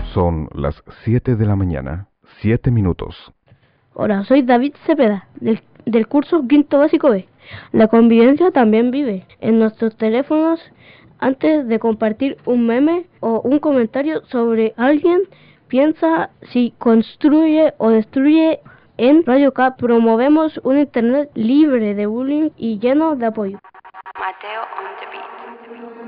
Son las 7 de la mañana, 7 minutos. Hola, soy David Cepeda, del curso Quinto Básico B. La convivencia también vive en nuestros teléfonos. Antes de compartir un meme o un comentario sobre alguien, piensa si construye o destruye. En Radio K promovemos un internet libre de bullying y lleno de apoyo. Mateo on the beat.